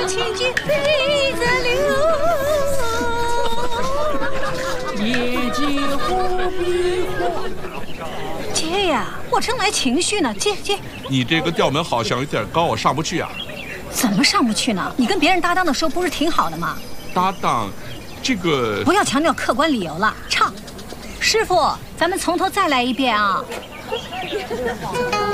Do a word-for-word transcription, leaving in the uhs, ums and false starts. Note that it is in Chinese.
情句飞在流，夜间忽比火。接呀，我正来情绪呢，接接。 你这个调门好像有点高，我上不去啊。 怎么上不去呢？你跟别人搭档的时候不是挺好的吗？ 搭档，这个不要强调客观理由了，唱。师傅，咱们从头再来一遍啊。